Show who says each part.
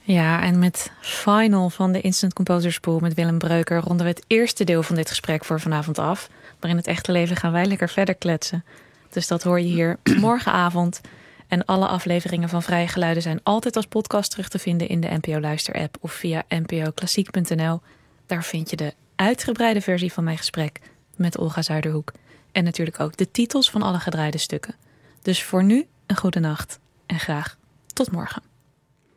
Speaker 1: Ja, en met Final van de Instant Composer Spool met Willem Breuker ronden we het eerste deel van dit gesprek voor vanavond af. Maar in het echte leven gaan wij lekker verder kletsen. Dus dat hoor je hier morgenavond. En alle afleveringen van Vrije Geluiden zijn altijd als podcast terug te vinden in de NPO Luister-app of via npoklassiek.nl. Daar vind je de uitgebreide versie van mijn gesprek met Olga Zuiderhoek. En natuurlijk ook de titels van alle gedraaide stukken. Dus voor nu een goede nacht en graag tot morgen.